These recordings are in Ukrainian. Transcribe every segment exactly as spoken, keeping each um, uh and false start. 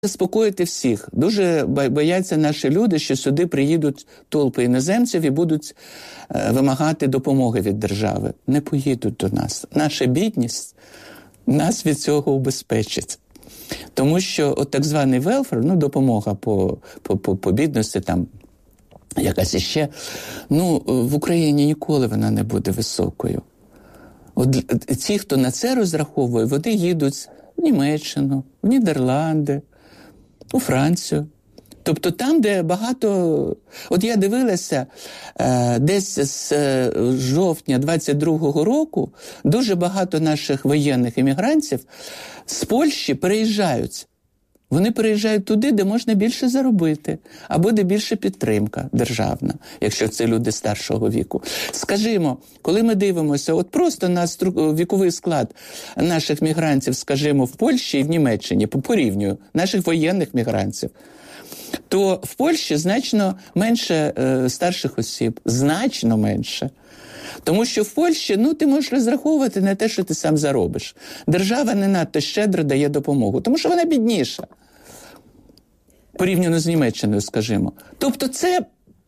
заспокоїти всіх. Дуже бояться наші люди, що сюди приїдуть толпи іноземців і будуть е, вимагати допомоги від держави. Не поїдуть до нас. Наша бідність нас від цього убезпечить. Тому що от так званий велфер, ну, допомога по, по, по, по бідності, там, якась іще, ну, в Україні ніколи вона не буде високою. От ті, хто на це розраховує, вони їдуть в Німеччину, в Нідерланди, у Францію. Тобто там, де багато... От я дивилася, десь з жовтня двадцять другого року дуже багато наших воєнних емігрантів з Польщі переїжджають. Вони переїжджають туди, де можна більше заробити, або де більше підтримка державна, якщо це люди старшого віку. Скажімо, коли ми дивимося от просто на віковий склад наших мігрантів, скажімо, в Польщі і в Німеччині, порівнюю, наших воєнних мігрантів, то в Польщі значно менше е, старших осіб, значно менше. Тому що в Польщі, ну, ти можеш розраховувати на те, що ти сам заробиш. Держава не надто щедро дає допомогу, тому що вона бідніша. Порівняно з Німеччиною, скажімо. Тобто це,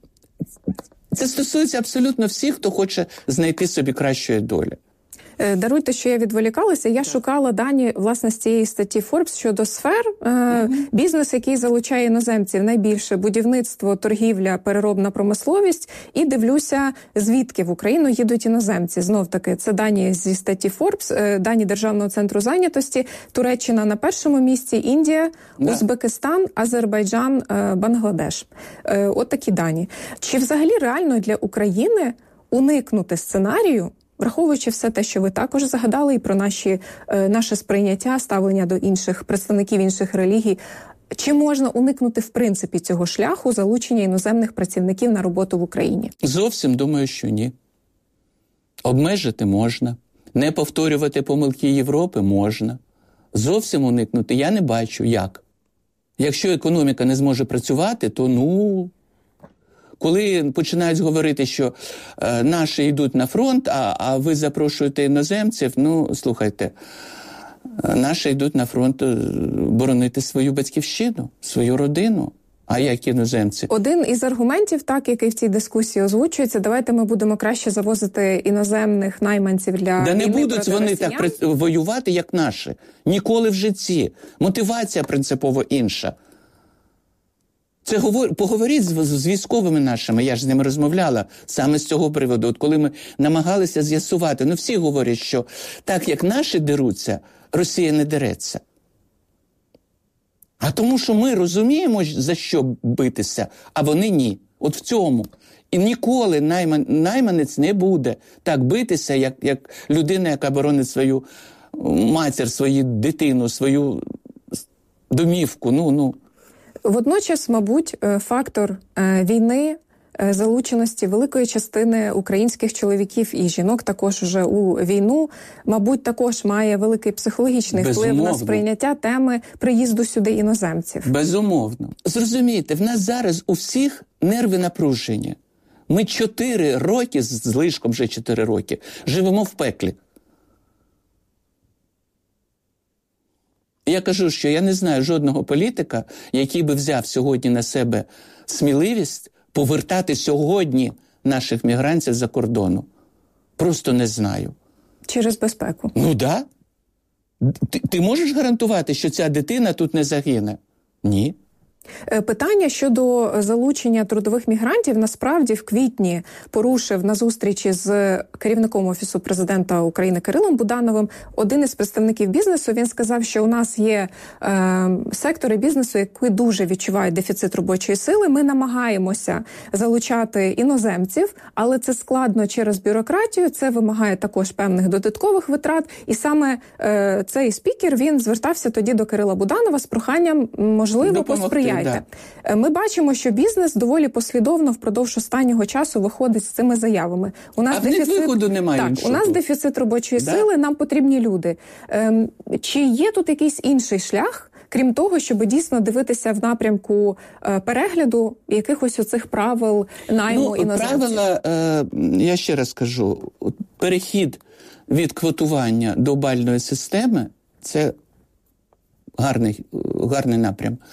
це стосується абсолютно всіх, хто хоче знайти собі кращої долі. Даруйте, що я відволікалася. Я шукала дані, власне, з цієї статті Forbes щодо сфер. Mm-hmm. Бізнес, який залучає іноземців, найбільше будівництво, торгівля, переробна промисловість. І дивлюся, звідки в Україну їдуть іноземці. Знов-таки, це дані зі статті Forbes, дані Державного центру зайнятості. Туреччина на першому місці, Індія, yeah. Узбекистан, Азербайджан, Бангладеш. От такі дані. Чи взагалі реально для України уникнути сценарію, враховуючи все те, що ви також згадали, і про наші, е, наше сприйняття, ставлення до інших представників інших релігій, чи можна уникнути, в принципі, цього шляху залучення іноземних працівників на роботу в Україні? Зовсім думаю, що ні. Обмежити можна. Не повторювати помилки Європи можна. Зовсім уникнути я не бачу, як. Якщо економіка не зможе працювати, то, ну... Коли починають говорити, що е, наші йдуть на фронт, а, а ви запрошуєте іноземців, ну, слухайте, наші йдуть на фронт боронити свою батьківщину, свою родину. А як іноземці? Один із аргументів, так, який в цій дискусії озвучується, давайте ми будемо краще завозити іноземних найманців для... Да не будуть вони так воювати, як наші. Ніколи в житті. Мотивація принципово інша. Це говор... поговоріть з, з військовими нашими, я ж з ними розмовляла саме з цього приводу. От коли ми намагалися з'ясувати, ну всі говорять, що так як наші деруться, Росія не дереться. А тому, що ми розуміємо, за що битися, а вони ні. От в цьому. І ніколи найман... найманець не буде так битися, як, як людина, яка боронить свою матір, свою дитину, свою домівку, ну, ну. Водночас, мабуть, фактор війни, залученості великої частини українських чоловіків і жінок також уже у війну, мабуть, також має великий психологічний Безумовно. вплив на сприйняття теми приїзду сюди іноземців. Безумовно. Зрозумійте, в нас зараз у всіх нерви напружені. Ми чотири роки, з лишком вже чотири роки, живемо в пеклі. Я кажу, що я не знаю жодного політика, який би взяв сьогодні на себе сміливість повертати сьогодні наших мігрантів за кордону. Просто не знаю. Через безпеку. Ну, да. Ти, ти можеш гарантувати, що ця дитина тут не загине? Ні. Питання щодо залучення трудових мігрантів насправді в квітні порушив на зустрічі з керівником Офісу президента України Кирилом Будановим один із представників бізнесу. Він сказав, що у нас є е, сектори бізнесу, які дуже відчувають дефіцит робочої сили. Ми намагаємося залучати іноземців, але це складно через бюрократію, це вимагає також певних додаткових витрат. І саме е, цей спікер, він звертався тоді до Кирила Буданова з проханням, можливо, посприяти. Да. Ми бачимо, що бізнес доволі послідовно впродовж останнього часу виходить з цими заявами. У нас а дефіцит виходу немає так, іншого. У нас дефіцит робочої да. сили, нам потрібні люди. Ем, чи є тут якийсь інший шлях, крім того, щоб дійсно дивитися в напрямку е, перегляду якихось оцих правил найму ну, іноземців? Правила, е, я ще раз кажу, перехід від квотування до бальної системи – це гарний, гарний напрям.